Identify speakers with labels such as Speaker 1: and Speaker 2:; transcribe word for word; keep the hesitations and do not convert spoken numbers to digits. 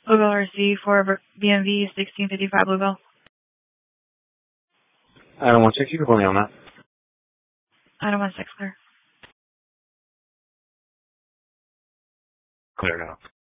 Speaker 1: Bluebell R C for B M V sixteen fifty-five Bluebell.
Speaker 2: Item one six, you can put me on that.
Speaker 1: Item one six, clear.
Speaker 2: Clear now.